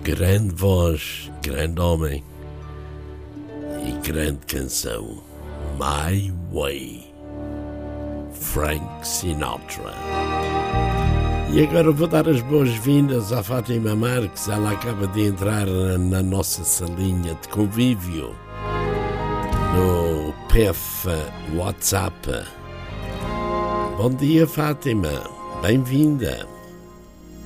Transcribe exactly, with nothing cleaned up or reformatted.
Grande voz, grande homem e grande canção. My Way, Frank Sinatra. E agora vou dar as boas-vindas à Fátima Marques. Ela acaba de entrar na nossa salinha de convívio no P F WhatsApp. Bom dia, Fátima, bem-vinda.